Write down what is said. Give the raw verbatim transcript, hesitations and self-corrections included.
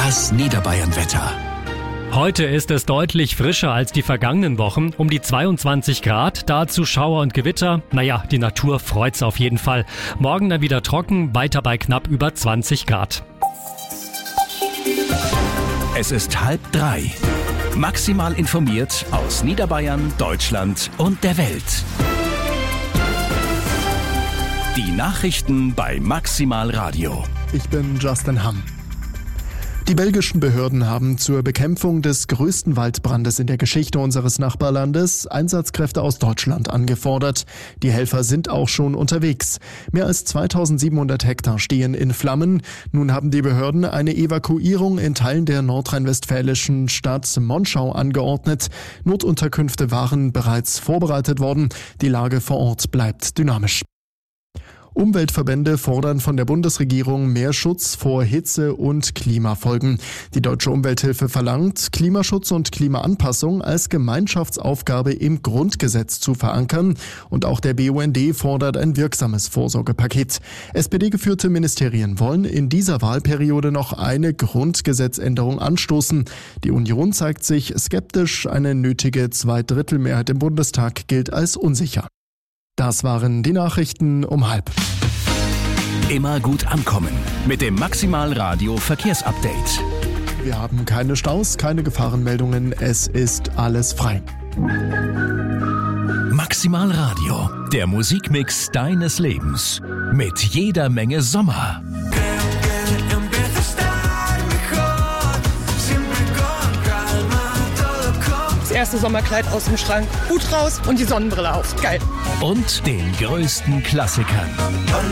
Das Niederbayern-Wetter. Heute ist es deutlich frischer als die vergangenen Wochen, um die zweiundzwanzig Grad, dazu Schauer und Gewitter. Naja, die Natur freut's auf jeden Fall. Morgen dann wieder trocken, weiter bei knapp über zwanzig Grad. Es ist halb drei. Maximal informiert aus Niederbayern, Deutschland und der Welt. Die Nachrichten bei Maximal Radio. Ich bin Justin Hamm. Die belgischen Behörden haben zur Bekämpfung des größten Waldbrandes in der Geschichte unseres Nachbarlandes Einsatzkräfte aus Deutschland angefordert. Die Helfer sind auch schon unterwegs. Mehr als zweitausendsiebenhundert Hektar stehen in Flammen. Nun haben die Behörden eine Evakuierung in Teilen der nordrhein-westfälischen Stadt Monschau angeordnet. Notunterkünfte waren bereits vorbereitet worden. Die Lage vor Ort bleibt dynamisch. Umweltverbände fordern von der Bundesregierung mehr Schutz vor Hitze- und Klimafolgen. Die Deutsche Umwelthilfe verlangt, Klimaschutz und Klimaanpassung als Gemeinschaftsaufgabe im Grundgesetz zu verankern. Und auch der B U N D fordert ein wirksames Vorsorgepaket. S P D-geführte Ministerien wollen in dieser Wahlperiode noch eine Grundgesetzänderung anstoßen. Die Union zeigt sich skeptisch. Eine nötige Zweidrittelmehrheit im Bundestag gilt als unsicher. Das waren die Nachrichten um halb. Immer gut ankommen mit dem Maximal Radio Verkehrsupdate. Wir haben keine Staus, keine Gefahrenmeldungen. Es ist alles frei. Maximal Radio, der Musikmix deines Lebens. Mit jeder Menge Sommer. Das erste Sommerkleid aus dem Schrank, Hut raus und die Sonnenbrille auf. Geil. Und den größten Klassikern.